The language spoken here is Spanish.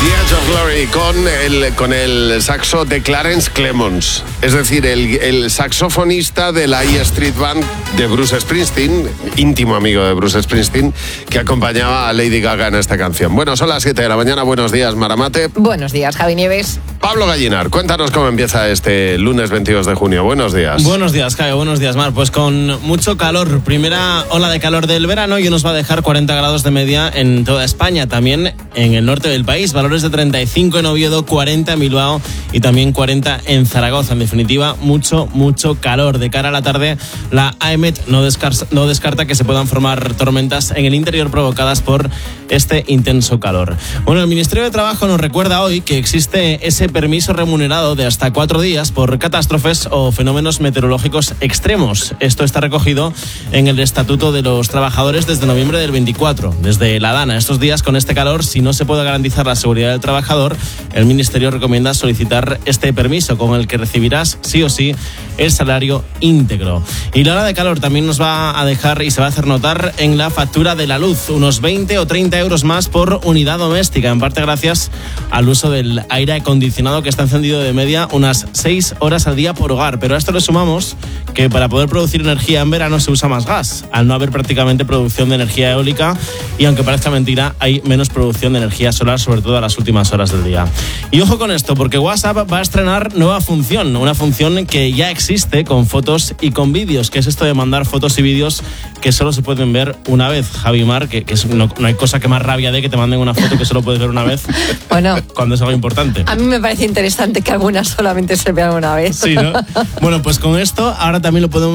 The Edge of Glory con el saxo de Clarence Clemons, es decir, el saxofonista de la E Street Band de Bruce Springsteen, íntimo amigo de Bruce Springsteen, que acompañaba a Lady Gaga en esta canción. Bueno, son las 7 de la mañana. Buenos días, Maramate. Buenos días, Javi Nieves. Pablo Gallinar, cuéntanos cómo empieza este lunes 22 de junio. Buenos días. Buenos días, Javi. Buenos días, Mar. Pues con mucho calor. Primera ola de calor del verano y nos va a dejar 40 grados de media en toda España. También en el norte del país. Valores de 35 en Oviedo, 40 en Bilbao y también 40 en Zaragoza. En definitiva, mucho calor. De cara a la tarde, la AEMET no descarta que se puedan formar tormentas en el interior provocadas por este intenso calor. Bueno, el Ministerio de Trabajo nos recuerda hoy que existe ese permiso remunerado de hasta 4 días por catástrofes o fenómenos meteorológicos extremos. Esto está recogido en el Estatuto de los Trabajadores desde noviembre del 24. Desde la DANA, estos días con este calor, si no se puede garantizar la seguridad del trabajador, el Ministerio recomienda solicitar este permiso con el que recibirás sí o sí el salario íntegro. Y la hora de calor también nos va a dejar y se va a hacer notar en la factura de la luz, unos 20 o 30 euros más por unidad doméstica, en parte gracias al uso del aire acondicionado que está encendido de media unas 6 horas al día por hogar. Pero a esto le sumamos que para poder producir energía en verano se usa más gas, al no haber prácticamente producción de energía eólica, y aunque parezca mentira, hay menos producción de energía solar, sobre todo a las últimas horas del día. Y ojo con esto, porque WhatsApp va a estrenar nueva función, una función que ya existe con fotos y con vídeos, que es esto de mandar fotos y vídeos que solo se pueden ver una vez, Javi Mar, que no hay cosa que más rabia de que te manden una foto que solo puedes ver una vez. Bueno, cuando es algo importante. A mí me parece interesante que algunas solamente se vean una vez. Sí, ¿no? Bueno, pues con esto ahora también lo podemos